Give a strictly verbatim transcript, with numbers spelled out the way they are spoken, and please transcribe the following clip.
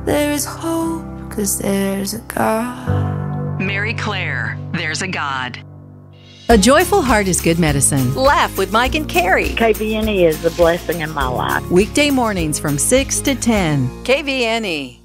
There is hope, 'cause there's a God. Mary Claire, There's a God. A joyful heart is good medicine. Laugh with Mike and Carrie. K V N E is a blessing in my life. Weekday mornings from six to ten. K V N E.